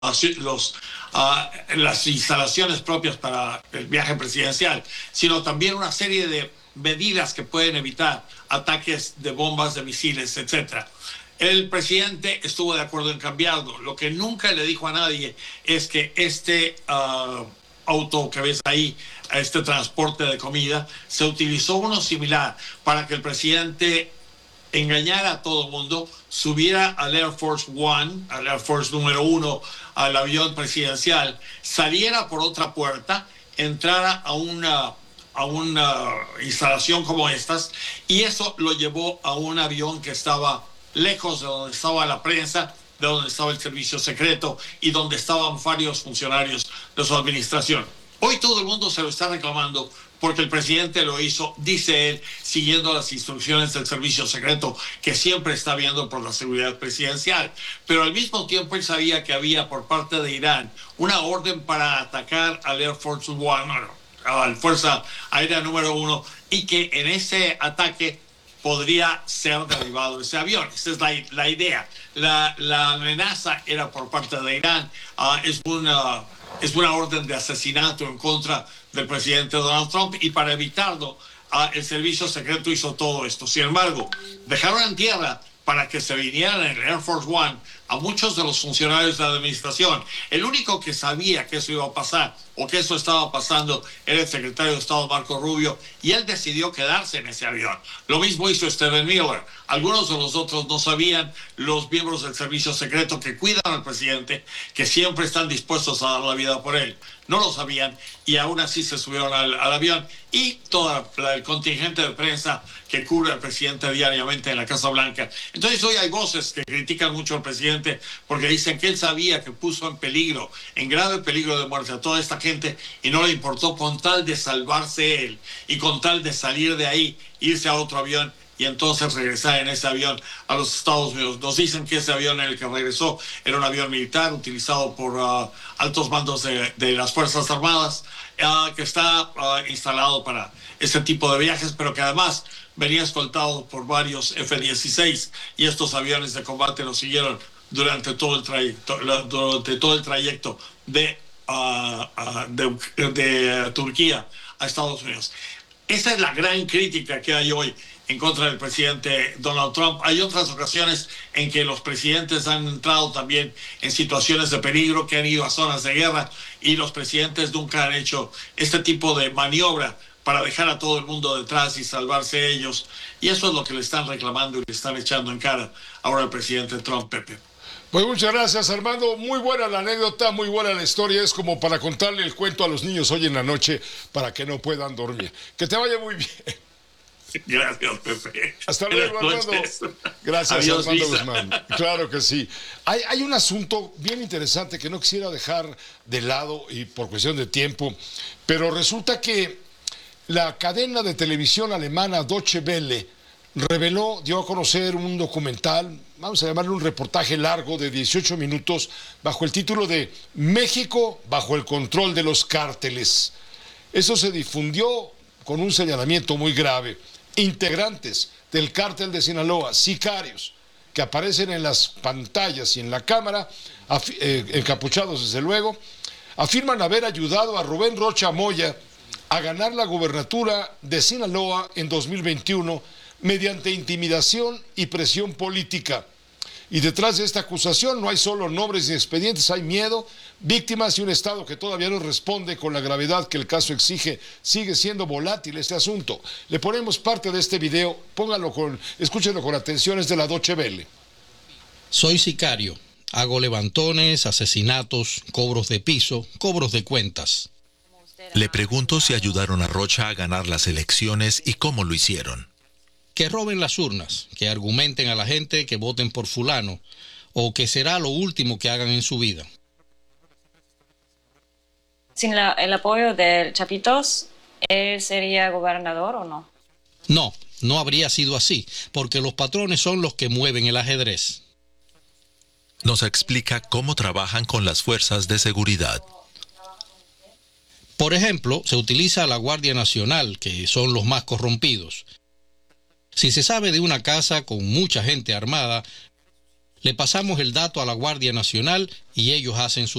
las instalaciones propias para el viaje presidencial, sino también una serie de medidas que pueden evitar ataques de bombas, de misiles, etcétera. El presidente estuvo de acuerdo en cambiarlo. Lo que nunca le dijo a nadie es que este auto que ves ahí, este transporte de comida, se utilizó uno similar para que el presidente engañara a todo el mundo, subiera al Air Force One, al Air Force número 1, al avión presidencial, saliera por otra puerta, entrara a una instalación como estas, y eso lo llevó a un avión que estaba lejos de donde estaba la prensa, de donde estaba el servicio secreto y donde estaban varios funcionarios de su administración. Hoy todo el mundo se lo está reclamando porque el presidente lo hizo, dice él, siguiendo las instrucciones del servicio secreto que siempre está viendo por la seguridad presidencial. Pero al mismo tiempo él sabía que había por parte de Irán una orden para atacar al Air Force One, a la Fuerza Aérea número 1, y que en ese ataque podría ser derribado ese avión. Esa es la idea. La amenaza era por parte de Irán. Es una orden de asesinato en contra del presidente Donald Trump, y para evitarlo, el servicio secreto hizo todo esto. Sin embargo, dejaron en tierra para que se vinieran en el Air Force One a muchos de los funcionarios de la administración. El único que sabía que eso iba a pasar o que eso estaba pasando era el secretario de Estado Marco Rubio, y él decidió quedarse en ese avión. Lo mismo hizo Stephen Miller. Algunos de los otros no sabían, los miembros del servicio secreto que cuidan al presidente, que siempre están dispuestos a dar la vida por él. No lo sabían y aún así se subieron al avión, y todo el contingente de prensa que cubre al presidente diariamente en la Casa Blanca. Entonces hoy hay voces que critican mucho al presidente porque dicen que él sabía que puso en peligro, en grave peligro de muerte a toda esta gente, y no le importó con tal de salvarse él y con tal de salir de ahí, irse a otro avión y entonces regresar en ese avión a los Estados Unidos. Nos dicen que ese avión en el que regresó era un avión militar utilizado por altos mandos de las Fuerzas Armadas, que está instalado para este tipo de viajes, pero que además venía escoltado por varios F-16, y estos aviones de combate lo siguieron durante todo el trayecto de Turquía a Estados Unidos. Esa es la gran crítica que hay hoy en contra del presidente Donald Trump. Hay otras ocasiones en que los presidentes han entrado también en situaciones de peligro, que han ido a zonas de guerra, y los presidentes nunca han hecho este tipo de maniobra para dejar a todo el mundo detrás y salvarse ellos. Y eso es lo que le están reclamando y le están echando en cara ahora al presidente Trump, Pepe. Pues muchas gracias, Armando. Muy buena la anécdota, muy buena la historia. Es como para contarle el cuento a los niños hoy en la noche para que no puedan dormir. Que te vaya muy bien. Gracias, Pepe. Hasta luego, Armando. Gracias, Adiós, Armando Lisa. Guzmán. Claro que sí. Hay un asunto bien interesante que no quisiera dejar de lado y por cuestión de tiempo, pero resulta que la cadena de televisión alemana Deutsche Welle dio a conocer un documental, vamos a llamarle un reportaje largo de 18 minutos, bajo el título de México bajo el control de los cárteles. Eso se difundió con un señalamiento muy grave. Integrantes del cártel de Sinaloa, sicarios, que aparecen en las pantallas y en la cámara, encapuchados desde luego, afirman haber ayudado a Rubén Rocha Moya a ganar la gubernatura de Sinaloa en 2021 mediante intimidación y presión política. Y detrás de esta acusación no hay solo nombres ni expedientes, hay miedo, víctimas y un Estado que todavía no responde con la gravedad que el caso exige. Sigue siendo volátil este asunto. Le ponemos parte de este video, escúchenlo con atención, es de la Deutsche Welle. Soy sicario, hago levantones, asesinatos, cobros de piso, cobros de cuentas. Le pregunto si ayudaron a Rocha a ganar las elecciones y cómo lo hicieron. Que roben las urnas, que argumenten a la gente que voten por fulano, o que será lo último que hagan en su vida. Sin el apoyo de Chapitos, ¿él sería gobernador o no? No, no habría sido así, porque los patrones son los que mueven el ajedrez. Nos explica cómo trabajan con las fuerzas de seguridad. Por ejemplo, se utiliza la Guardia Nacional, que son los más corrompidos. Si se sabe de una casa con mucha gente armada, Le pasamos el dato a la Guardia Nacional y ellos hacen su